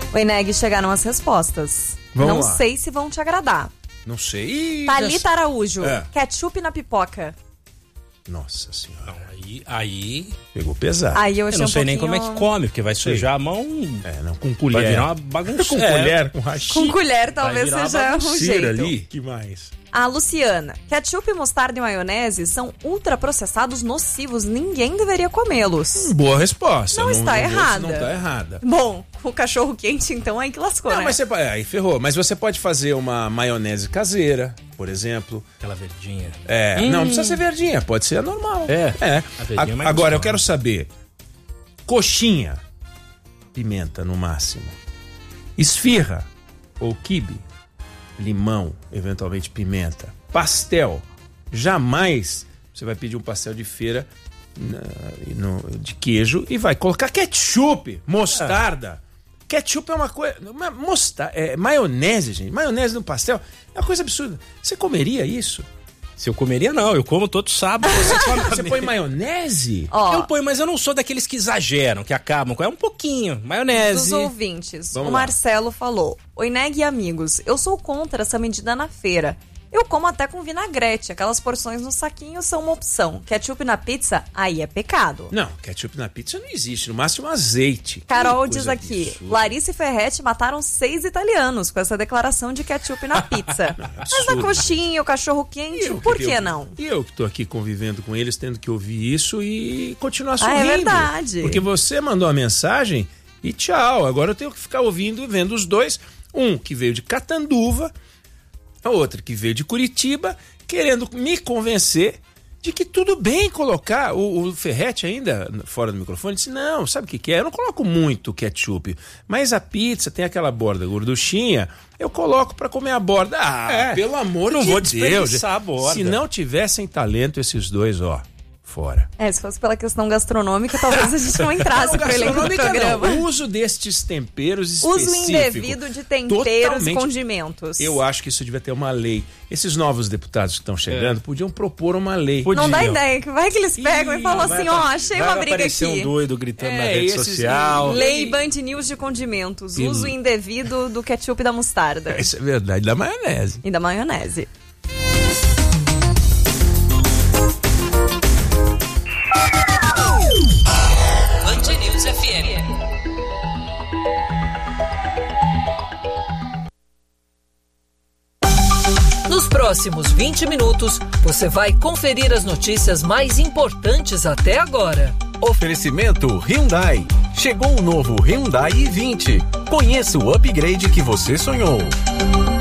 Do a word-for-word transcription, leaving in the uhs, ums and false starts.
O Eneg, chegaram as respostas. Vamos Não lá. sei se vão te agradar. Não sei. Thalita Araújo, É. ketchup na pipoca. Nossa senhora. Não, aí, aí Pegou pesado. Aí eu eu achei não um sei nem como é pouquinho- que come, porque vai sujar a mão, É, não, com vai colher. virar uma bagunça. Com É. colher, com hashi. Com colher talvez virar uma seja um bagunceira jeito. ali. Que mais? A Luciana, ketchup, mostarda e maionese são ultraprocessados nocivos, ninguém deveria comê-los. Boa resposta. Não está vou dizer errada. se Não está errada. Bom, o cachorro quente então aí que lascou, Não, né? mas você pode. Aí ferrou. Mas você pode fazer uma maionese caseira, por exemplo. Aquela verdinha. É, Hum. não, não precisa ser verdinha, pode ser a normal. É, É. a verdinha é A- mais agora, eu gostosa. quero saber. Coxinha, pimenta no máximo. Esfirra ou quibe, limão, eventualmente pimenta. Pastel, jamais você vai pedir um pastel de feira na- no- de queijo e vai colocar ketchup, mostarda. Ketchup é uma coisa. ma- Mostarda, é, maionese, gente. Maionese no pastel é uma coisa absurda. Você comeria isso? Se eu comeria, não. Eu como todo sábado. Você come Você põe maionese? Ó, Eu ponho, mas eu não sou daqueles que exageram, que acabam com. É um pouquinho. dos Maionese. ouvintes, Vamos o lá. Marcelo falou: Oi, Neg e amigos, eu sou contra essa medida na feira. Eu como até com vinagrete, aquelas porções no saquinho são uma opção. Ketchup na pizza, aí é pecado. Não, ketchup na pizza não existe. No máximo azeite. Carol Que diz coisa aqui, absurda. Larissa e Ferretti mataram seis italianos com essa declaração de ketchup na pizza. Mas na absurdo. coxinha, o cachorro quente, Eu por que que tenho- não? E eu que tô aqui convivendo com eles, tendo que ouvir isso e continuar Ah, sorrindo. é verdade. Porque você mandou a mensagem e tchau. Agora eu tenho que ficar ouvindo e vendo os dois. Um que veio de Catanduva, a outra que veio de Curitiba, querendo me convencer de que tudo bem colocar. O, o Ferretti ainda, fora do microfone, disse, não, sabe o que que é? Eu não coloco muito ketchup, mas a pizza tem aquela borda gorduchinha, eu coloco pra comer a borda. Ah, É, pelo amor não de vou Deus. desperdiçar a borda. Se não tivessem talento esses dois, ó, fora. É, se fosse pela questão gastronômica, talvez a gente não entrasse pro elenco do Gastronômica programa. não, o uso destes temperos Uso específico. indevido de temperos e Totalmente. condimentos. Eu acho que isso devia ter uma lei. Esses novos deputados que estão chegando podiam propor uma lei. Podia. Não dá ideia, que vai que eles pegam Ih, e falam Vai assim, ó, apa- achei vai uma briga aparecer aqui. um doido gritando É, na rede esses- social. Lei Band News de condimentos. E- Uso indevido do ketchup e da mostarda. Isso é verdade, da maionese. E da maionese. Band News F M. Nos próximos vinte minutos, você vai conferir as notícias mais importantes até agora. Oferecimento Hyundai. Chegou o novo Hyundai i vinte. Conheça o upgrade que você sonhou.